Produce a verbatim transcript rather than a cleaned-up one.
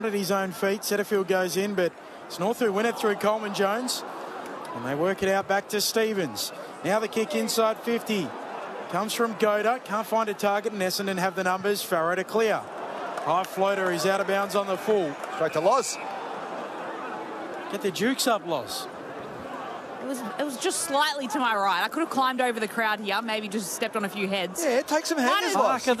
At his own feet, Setterfield goes in, but it's North who win it through Coleman Jones. And they work it out back to Stevens. Now the kick inside fifty. Comes from Goda. Can't find a target, and Essendon have the numbers. Farrow to clear. High floater is out of bounds on the full. Straight to Loz. Get the jukes up, Loz. It was, it was just slightly to my right. I could have climbed over the crowd here, maybe just stepped on a few heads. Yeah, take some handers, Loz.